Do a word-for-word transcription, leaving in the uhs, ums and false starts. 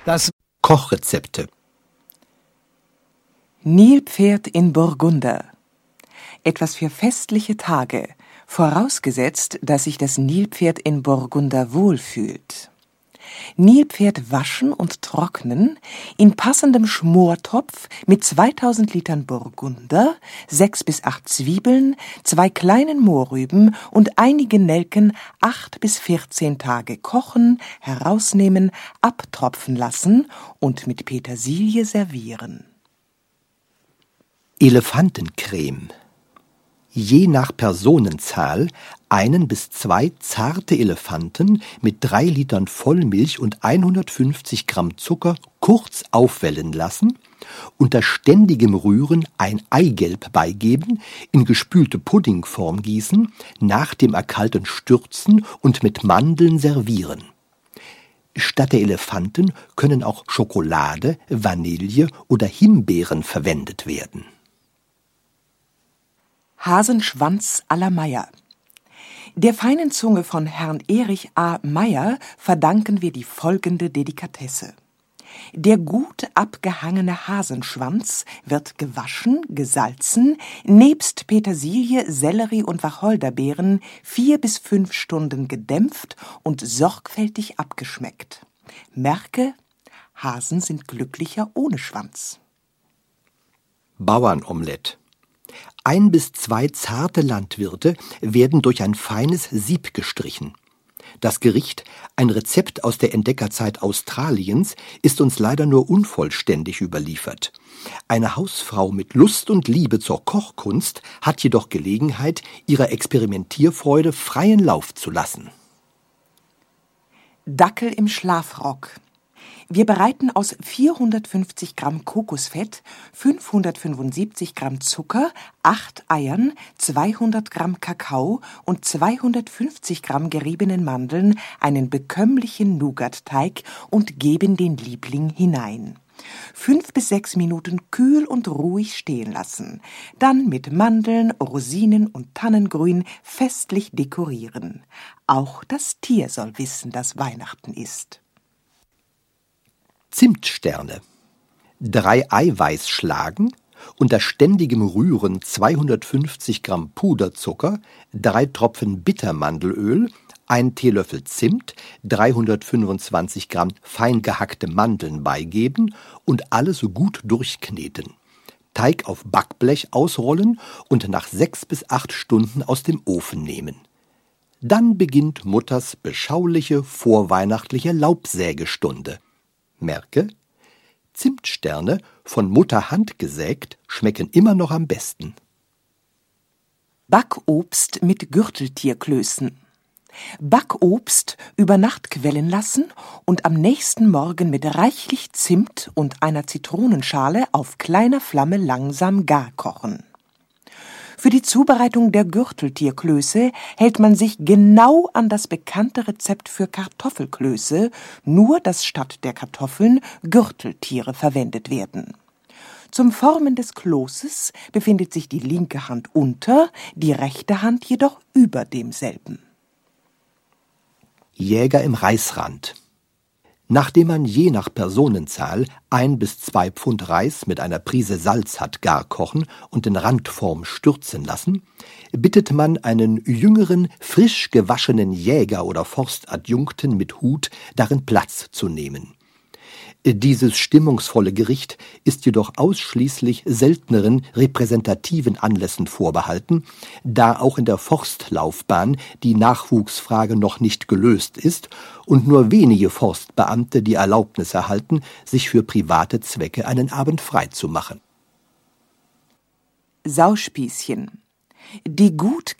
Das Kochrezepte. Nilpferd in Burgunder. Etwas für festliche Tage, vorausgesetzt, dass sich das Nilpferd in Burgunder wohlfühlt. Nilpferd waschen und trocknen, in passendem Schmortopf mit zweitausend Litern Burgunder, sechs bis acht Zwiebeln, zwei kleinen Mohrrüben und einigen Nelken acht bis vierzehn Tage kochen, herausnehmen, abtropfen lassen und mit Petersilie servieren. Elefantencreme. Je nach Personenzahl einen bis zwei zarte Elefanten mit drei Litern Vollmilch und hundertfünfzig Gramm Zucker kurz aufwellen lassen, unter ständigem Rühren ein Eigelb beigeben, in gespülte Puddingform gießen, nach dem Erkalten stürzen und mit Mandeln servieren. Statt der Elefanten können auch Schokolade, Vanille oder Himbeeren verwendet werden. Hasenschwanz à la Meyer. Der feinen Zunge von Herrn Erich A. Meyer verdanken wir die folgende Delikatesse. Der gut abgehangene Hasenschwanz wird gewaschen, gesalzen, nebst Petersilie, Sellerie und Wacholderbeeren vier bis fünf Stunden gedämpft und sorgfältig abgeschmeckt. Merke, Hasen sind glücklicher ohne Schwanz. Bauernomelett. Ein bis zwei zarte Landwirte werden durch ein feines Sieb gestrichen. Das Gericht, ein Rezept aus der Entdeckerzeit Australiens, ist uns leider nur unvollständig überliefert. Eine Hausfrau mit Lust und Liebe zur Kochkunst hat jedoch Gelegenheit, ihrer Experimentierfreude freien Lauf zu lassen. Dackel im Schlafrock. Wir bereiten aus vierhundertfünfzig Gramm Kokosfett, fünfhundertfünfundsiebzig Gramm Zucker, acht Eiern, zweihundert Gramm Kakao und zweihundertfünfzig Gramm geriebenen Mandeln einen bekömmlichen Nougat-Teig und geben den Liebling hinein. Fünf bis sechs Minuten kühl und ruhig stehen lassen. Dann mit Mandeln, Rosinen und Tannengrün festlich dekorieren. Auch das Tier soll wissen, dass Weihnachten ist. Zimtsterne. Drei Eiweiß schlagen, unter ständigem Rühren zweihundertfünfzig Gramm Puderzucker, drei Tropfen Bittermandelöl, ein Teelöffel Zimt, dreihundertfünfundzwanzig Gramm fein gehackte Mandeln beigeben und alles gut durchkneten. Teig auf Backblech ausrollen und nach sechs bis acht Stunden aus dem Ofen nehmen. Dann beginnt Mutters beschauliche vorweihnachtliche Laubsägestunde. Merke, Zimtsterne, von Mutter Hand gesägt, schmecken immer noch am besten. Backobst mit Gürteltierklößen. Backobst über Nacht quellen lassen und am nächsten Morgen mit reichlich Zimt und einer Zitronenschale auf kleiner Flamme langsam gar kochen. Für die Zubereitung der Gürteltierklöße hält man sich genau an das bekannte Rezept für Kartoffelklöße, nur dass statt der Kartoffeln Gürteltiere verwendet werden. Zum Formen des Kloßes befindet sich die linke Hand unter, die rechte Hand jedoch über demselben. Jäger im Reisrand. Nachdem man je nach Personenzahl ein bis zwei Pfund Reis mit einer Prise Salz hat gar kochen und in Randform stürzen lassen, bittet man einen jüngeren, frisch gewaschenen Jäger oder Forstadjunkten mit Hut, darin Platz zu nehmen. Dieses stimmungsvolle Gericht ist jedoch ausschließlich selteneren repräsentativen Anlässen vorbehalten, da auch in der Forstlaufbahn die Nachwuchsfrage noch nicht gelöst ist und nur wenige Forstbeamte die Erlaubnis erhalten, sich für private Zwecke einen Abend frei zu machen. Sauspießchen. Die gut